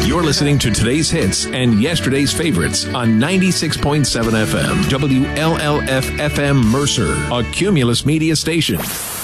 You're listening to today's hits and yesterday's favorites on 96.7 FM, WLLF FM Mercer, a Cumulus Media station.